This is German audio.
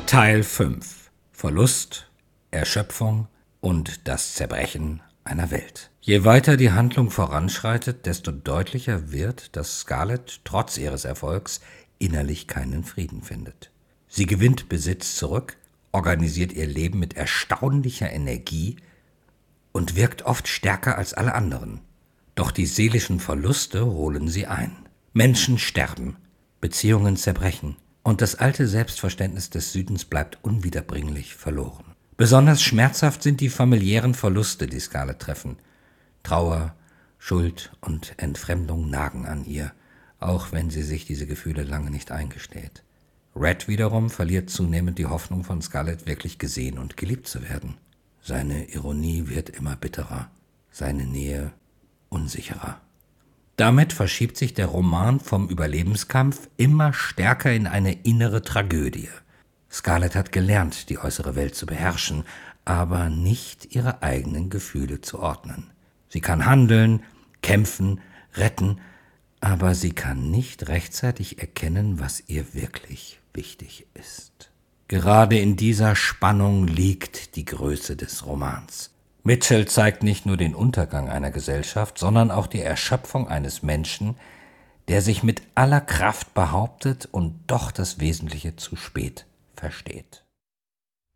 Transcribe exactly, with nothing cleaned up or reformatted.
Teil fünf: Verlust, Erschöpfung und das Zerbrechen einer Welt. Je weiter die Handlung voranschreitet, desto deutlicher wird, dass Scarlett trotz ihres Erfolgs innerlich keinen Frieden findet. Sie gewinnt Besitz zurück, organisiert ihr Leben mit erstaunlicher Energie und wirkt oft stärker als alle anderen. Doch die seelischen Verluste holen sie ein. Menschen sterben, Beziehungen zerbrechen und das alte Selbstverständnis des Südens bleibt unwiederbringlich verloren. Besonders schmerzhaft sind die familiären Verluste, die Scarlett treffen. Trauer, Schuld und Entfremdung nagen an ihr, auch wenn sie sich diese Gefühle lange nicht eingesteht. Red wiederum verliert zunehmend die Hoffnung, von Scarlett wirklich gesehen und geliebt zu werden. Seine Ironie wird immer bitterer, seine Nähe unsicherer. Damit verschiebt sich der Roman vom Überlebenskampf immer stärker in eine innere Tragödie. Scarlett hat gelernt, die äußere Welt zu beherrschen, aber nicht ihre eigenen Gefühle zu ordnen. Sie kann handeln, kämpfen, retten, aber sie kann nicht rechtzeitig erkennen, was ihr wirklich wichtig ist. Gerade in dieser Spannung liegt die Größe des Romans. Mitchell zeigt nicht nur den Untergang einer Gesellschaft, sondern auch die Erschöpfung eines Menschen, der sich mit aller Kraft behauptet und doch das Wesentliche zu spät versteht.